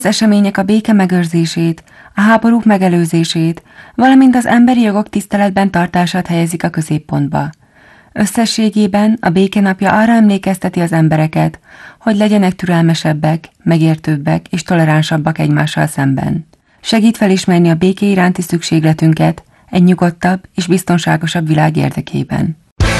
Az események a béke megőrzését, a háborúk megelőzését, valamint az emberi jogok tiszteletben tartását helyezik a középpontba. Összességében a békenapja arra emlékezteti az embereket, hogy legyenek türelmesebbek, megértőbbek és toleránsabbak egymással szemben. Segít felismerni a béké iránti szükségletünket egy nyugodtabb és biztonságosabb világ érdekében.